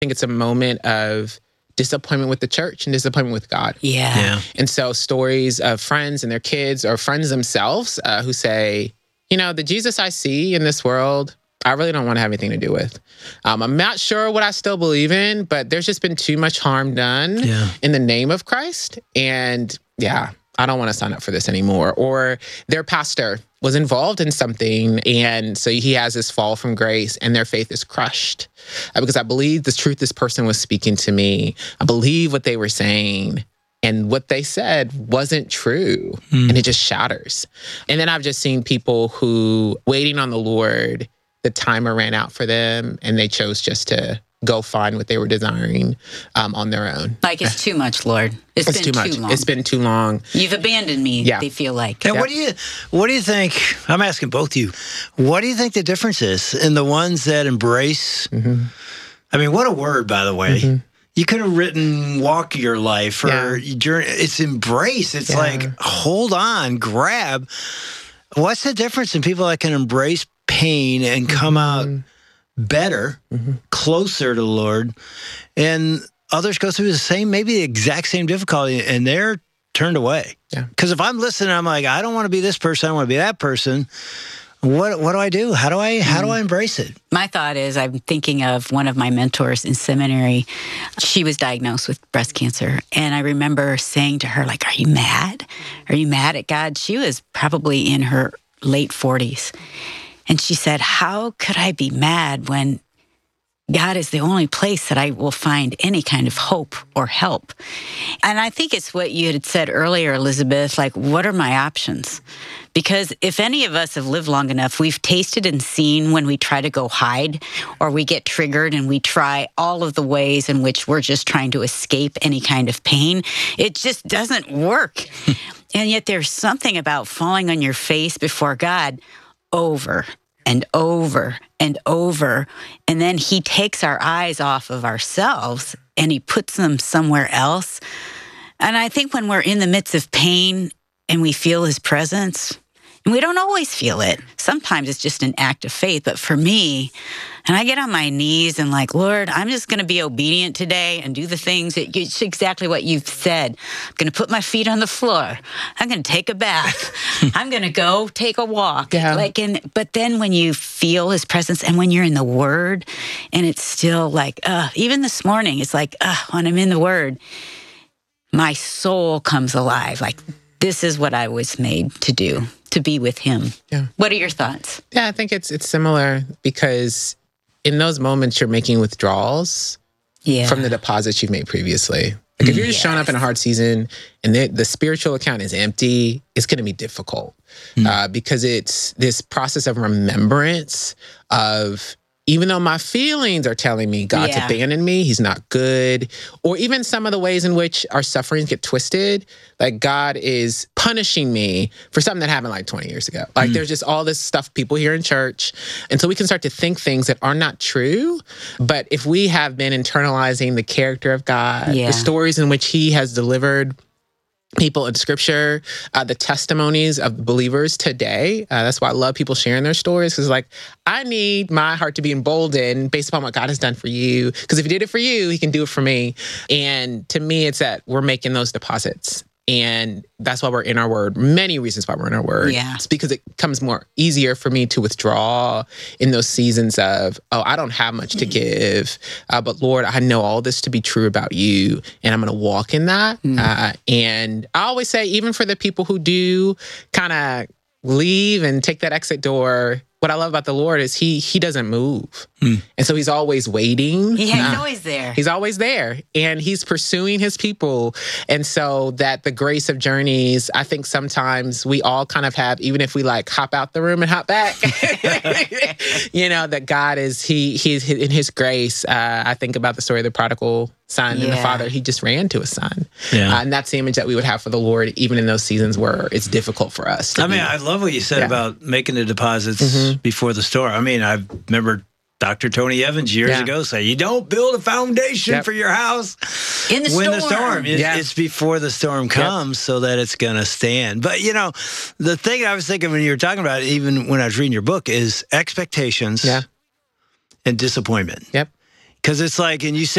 think it's a moment of disappointment with the church and disappointment with God. Yeah. And so stories of friends and their kids or friends themselves who say, the Jesus I see in this world, I really don't want to have anything to do with. I'm not sure what I still believe in, but there's just been too much harm done in the name of Christ. And I don't want to sign up for this anymore. Or their pastor was involved in something, and so he has this fall from grace, and their faith is crushed. Because I believe the truth this person was speaking to me. I believe what they were saying, and what they said wasn't true. And it just shatters. And then I've just seen people who, waiting on the Lord, the timer ran out for them, and they chose just to go find what they were desiring on their own. Like, it's too much, Lord. It's been too much. Too long. It's been too long. You've abandoned me, they feel like. And what do you think, I'm asking both of you, what do you think the difference is in the ones that embrace, I mean, what a word, by the way. You could have written walk your life or journey. It's embrace. It's like, hold on, grab. What's the difference in people that can embrace pain and come out better, closer to the Lord, and others go through the same, maybe the exact same difficulty, and they're turned away? Because if I'm listening, I'm like, I don't want to be this person, I want to be that person. What do I do? How do I embrace it? My thought is, I'm thinking of one of my mentors in seminary. She was diagnosed with breast cancer. And I remember saying to her, like, are you mad? Are you mad at God? She was probably in her late 40s. And she said, how could I be mad when God is the only place that I will find any kind of hope or help? And I think it's what you had said earlier, Elizabeth, like, what are my options? Because if any of us have lived long enough, we've tasted and seen when we try to go hide, or we get triggered and we try all of the ways in which we're just trying to escape any kind of pain. It just doesn't work. And yet there's something about falling on your face before God over and over and over. And then he takes our eyes off of ourselves and he puts them somewhere else. And I think when we're in the midst of pain and we feel his presence, and we don't always feel it. Sometimes it's just an act of faith. But for me, and I get on my knees and like, Lord, I'm just going to be obedient today and do the things that it's exactly what you've said. I'm going to put my feet on the floor. I'm going to take a bath. I'm going to go take a walk. But then when you feel his presence and when you're in the Word, and it's still like, even this morning, it's like, when I'm in the Word, my soul comes alive. Like, this is what I was made to do, to be with him. What are your thoughts? I think it's similar, because in those moments you're making withdrawals from the deposits you've made previously. Like, if you're just showing up in a hard season and the spiritual account is empty, it's going to be difficult because it's this process of remembrance of, even though my feelings are telling me God's abandoned me, he's not good, or even some of the ways in which our sufferings get twisted, like God is punishing me for something that happened like 20 years ago. Like there's just all this stuff people hear in church. And so we can start to think things that are not true. But if we have been internalizing the character of God, the stories in which he has delivered people in Scripture, the testimonies of believers today. That's why I love people sharing their stories, because like, I need my heart to be emboldened based upon what God has done for you. Because if he did it for you, he can do it for me. And to me, it's that we're making those deposits. And that's why we're in our Word. Many reasons why we're in our Word. It's because it becomes more easier for me to withdraw in those seasons of, I don't have much to give, but Lord, I know all this to be true about you, and I'm going to walk in that. And I always say, even for the people who do kind of leave and take that exit door, what I love about the Lord is he doesn't move. And so he's always waiting. He's always there. He's always there. And he's pursuing his people. And so that the grace of journeys, I think sometimes we all kind of have, even if we like hop out the room and hop back, that God is, he's in his grace. I think about the story of the prodigal son and the father. He just ran to his son. And that's the image that we would have for the Lord, even in those seasons where it's difficult for us. I love what you said about making the deposits before the storm. I mean, I remember Dr. Tony Evans years ago say, you don't build a foundation for your house in the storm. It's before the storm comes so that it's going to stand. But, the thing I was thinking when you were talking about it, even when I was reading your book, is expectations and disappointment. Because it's like, and you